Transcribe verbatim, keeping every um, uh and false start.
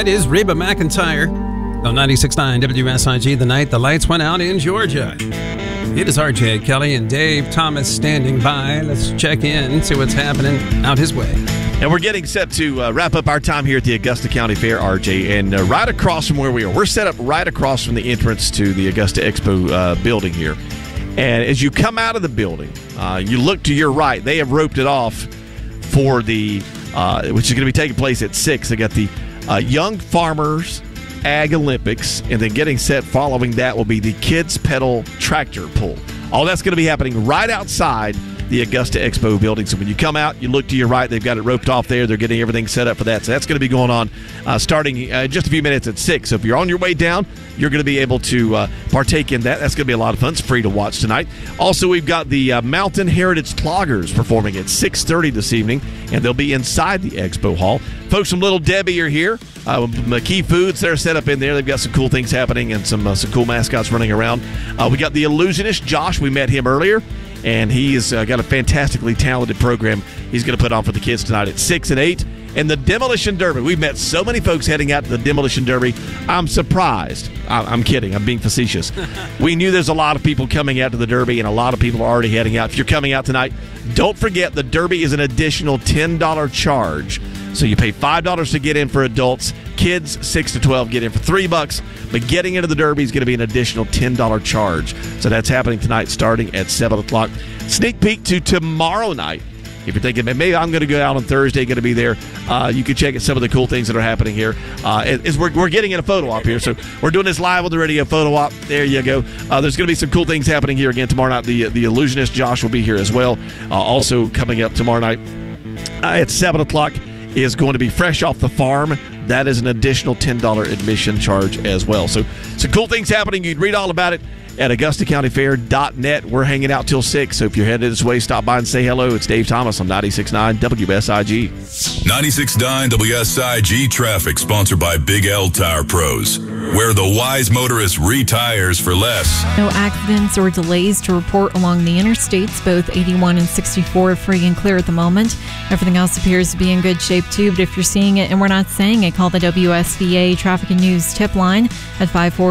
That is Reba McEntire on ninety-six point nine W S I G. The night the lights went out in Georgia. It is R J Kelly and Dave Thomas standing by. Let's check in, see what's happening out his way. And we're getting set to uh, wrap up our time here at the Augusta County Fair, R J. And uh, right across from where we are, we're set up right across from the entrance to the Augusta Expo uh, building here. And as you come out of the building, uh, you look to your right. They have roped it off for the, uh, which is going to be taking place at six. They got the uh, Young Farmers Ag Olympics, and then getting set following that will be the Kids Pedal Tractor Pull. All that's going to be happening right outside the Augusta Expo building. So when you come out, you look to your right, they've got it roped off there. They're getting everything set up for that. So that's going to be going on uh, starting uh, just a few minutes at six. So if you're on your way down, you're going to be able to uh, partake in that. That's going to be a lot of fun. It's free to watch tonight. Also, we've got the uh, Mountain Heritage Cloggers performing at six thirty this evening, and they'll be inside the Expo Hall. Folks from Little Debbie are here. Uh, McKee Foods, they're set up in there. They've got some cool things happening and some uh, some cool mascots running around. Uh, we got the illusionist, Josh. We met him earlier, and he's uh, got a fantastically talented program he's going to put on for the kids tonight at six and eight. And the Demolition Derby. We've met so many folks heading out to the Demolition Derby. I'm surprised. I- I'm kidding. I'm being facetious. We knew there's a lot of people coming out to the Derby, and a lot of people are already heading out. If you're coming out tonight, don't forget the Derby is an additional ten dollars charge. So you pay five dollars to get in for adults. Kids six to twelve get in for three bucks. But getting into the Derby is going to be an additional ten dollars charge. So that's happening tonight starting at seven o'clock. Sneak peek to tomorrow night. If you're thinking, maybe I'm going to go out on Thursday, going to be there, uh, you can check out some of the cool things that are happening here. Uh, as we're, we're getting in a photo op here, so we're doing this live on the radio photo op. There you go. Uh, there's going to be some cool things happening here again tomorrow night. The the illusionist Josh will be here as well. Uh, also coming up tomorrow night uh, at seven o'clock is going to be Fresh Off the Farm. That is an additional ten dollars admission charge as well. So some cool things happening. You can read all about it at Augusta County Fair dot net. We're hanging out till six, so if you're headed this way, stop by and say hello. It's Dave Thomas on ninety-six point nine W S I G. ninety-six point nine W S I G traffic, sponsored by Big L Tire Pros, where the wise motorist retires for less. No accidents or delays to report along the interstates. Both eighty-one and sixty-four are free and clear at the moment. Everything else appears to be in good shape, too. But if you're seeing it and we're not saying it, call the W S V A Traffic and News tip line at five four